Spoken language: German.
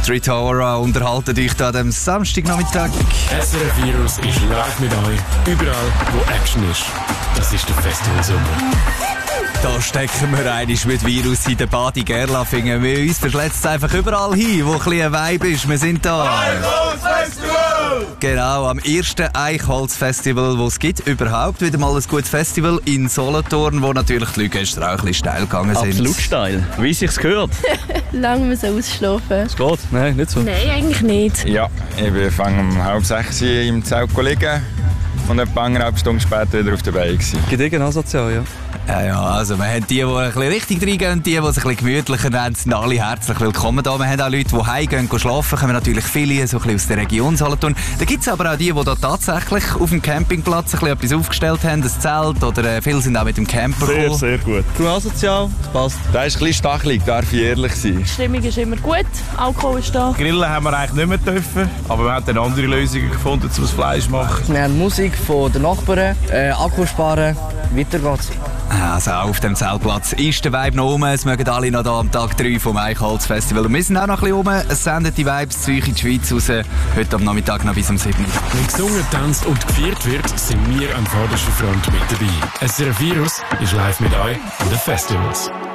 Rita Ora unterhalten euch da am Samstagnachmittag. SRF Virus ist live mit euch. Überall, wo Action ist. Das ist der Festivalsommer. Da stecken wir einmal mit Virus in der Badi Gerlafingen. Wir uns verschlägt es einfach überall hin, wo ein bisschen ein Vibe ist. Wir sind da. Eichholzfestival! Genau, am ersten Eichholzfestival, das es gibt. Überhaupt wieder mal ein gutes Festival in Solothurn, wo natürlich die Leute gestern auch ein bisschen steil gegangen sind. Absolut steil. Wie es sich gehört. Lange müssen ausschlafen. Es geht? Nein, nicht so. Nein, eigentlich nicht. Ja, ich fange um 5:30 im Zelt liegen und etwa 1,5 Stunden später wieder auf der Beine gewesen. Gediegen asozial, ja. Ja, also wir haben die ein bisschen richtig reingehen und die es ein bisschen gemütlicher nehmen, sind alle herzlich willkommen da. Wir haben auch Leute, die heimgehen schlafen, kommen natürlich viele so ein bisschen aus der Region Solothurn. Da gibt es aber auch die da tatsächlich auf dem Campingplatz ein bisschen etwas aufgestellt haben, ein Zelt oder viele sind auch mit dem Camper gekommen. Sehr gut. Du asozial, das passt. Der ist ein bisschen stachelig, darf ich ehrlich sein. Die Stimmung ist immer gut, Alkohol ist da. Grillen haben wir eigentlich nicht mehr dürfen, aber wir haben dann andere Lösungen gefunden, um das Fleisch zu machen. Wir haben Musik von den Nachbarn, Akku sparen, weiter geht's. Also auf dem Zeltplatz ist der Vibe noch rum. Es mögen alle noch da am Tag 3 vom Eichholzfestival. Und wir sind auch noch ein bisschen rum. Es sendet die Vibes zu euch in die Schweiz raus. Heute am Nachmittag noch bis um 7 Uhr. Wenn gesungen, tanzt und gefeiert wird, sind wir an vorderster Front mit dabei. SRF Virus ist live mit euch an den Festivals.